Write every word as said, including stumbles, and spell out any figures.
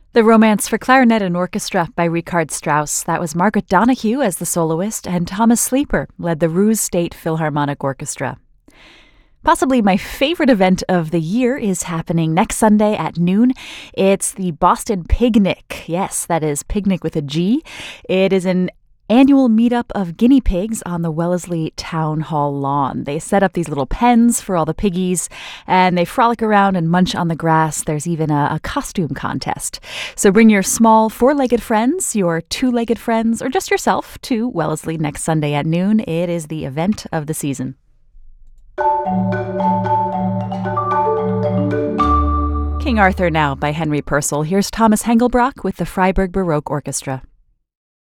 The Romance for Clarinet and Orchestra by Richard Strauss. That was Margaret Donahue as the soloist, and Thomas Sleeper led the Ruse State Philharmonic Orchestra. Possibly my favorite event of the year is happening next Sunday at noon. It's the Boston Pignic. Yes, that is picnic with a G. It is an annual meetup of guinea pigs on the Wellesley Town Hall lawn. They set up these little pens for all the piggies, and they frolic around and munch on the grass. There's even a, a costume contest. So bring your small four-legged friends, your two-legged friends, or just yourself to Wellesley next Sunday at noon. It is the event of the season. King Arthur now by Henry Purcell. Here's Thomas Hengelbrock with the Freiburg Baroque Orchestra.